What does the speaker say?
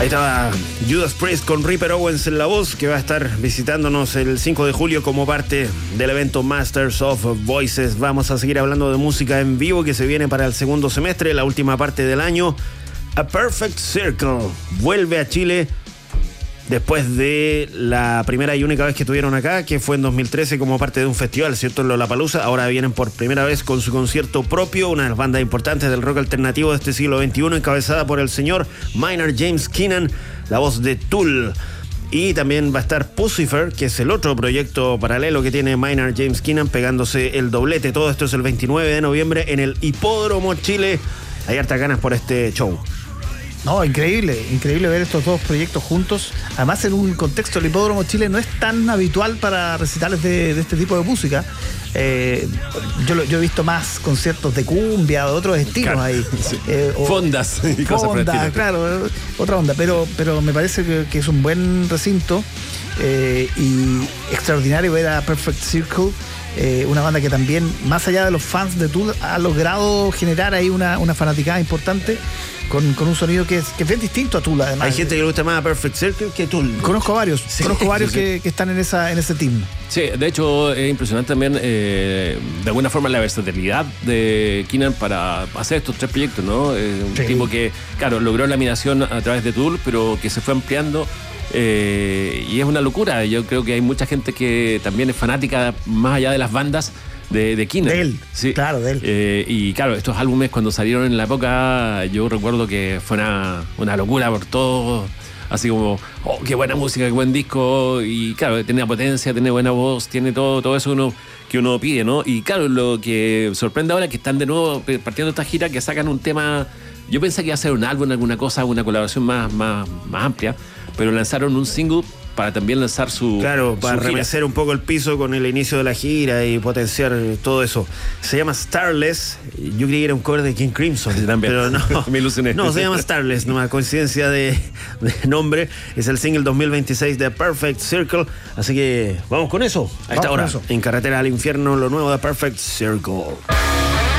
Ahí estaba Judas Priest con Ripper Owens en la voz, que va a estar visitándonos el 5 de julio como parte del evento Masters of Voices. Vamos a seguir hablando de música en vivo que se viene para el segundo semestre, la última parte del año. A Perfect Circle vuelve a Chile después de la primera y única vez que estuvieron acá, que fue en 2013 como parte de un festival, ¿cierto? En Lollapalooza. Ahora vienen por primera vez con su concierto propio, una de las bandas importantes del rock alternativo de este siglo XXI, encabezada por el señor Maynard James Keenan, la voz de Tool. Y también va a estar Puscifer, que es el otro proyecto paralelo que tiene Maynard James Keenan, pegándose el doblete. Todo esto es el 29 de noviembre en el Hipódromo Chile. Hay hartas ganas por este show. No, increíble ver estos dos proyectos juntos. Además, en un contexto, el Hipódromo Chile no es tan habitual para recitales de este tipo de música. Yo he visto más conciertos de cumbia o de otros estilos, claro, ahí. Sí. Fondas y cosas por el estilo. Claro, otra onda. Pero me parece que es un buen recinto y extraordinario ver a Perfect Circle. Una banda que también, más allá de los fans de Tool, ha logrado generar ahí una fanaticada importante con un sonido que es bien distinto a Tool, además. Hay gente que le gusta más a Perfect Circle que Tool. Conozco varios que están en ese team. Sí, de hecho es impresionante también de alguna forma la versatilidad de Keenan para hacer estos tres proyectos, ¿no? Un tipo que, claro, logró la admiración a través de Tool, pero que se fue ampliando. Y es una locura. Yo creo que hay mucha gente que también es fanática más allá de las bandas de Keenan. De él, sí. Claro, de él. Y claro, estos álbumes cuando salieron en la época, yo recuerdo que fue una locura por todo. Así como, oh, qué buena música, qué buen disco. Y claro, tiene potencia, tiene buena voz, tiene todo eso que uno pide, ¿no? Y claro, lo que sorprende ahora es que están de nuevo partiendo esta gira, que sacan un tema. Yo pensé que iba a ser un álbum, alguna cosa, una colaboración más amplia, pero lanzaron un single para también lanzar su... Claro, para su remecer un poco el piso con el inicio de la gira y potenciar todo eso. Se llama Starless. Yo creí que era un cover de King Crimson, pero no. Me ilusioné. No, se llama Starless, no, coincidencia de nombre. Es el single 2026 de Perfect Circle. Así que vamos con eso. A esta hora, en Carretera al Infierno, lo nuevo de Perfect Circle.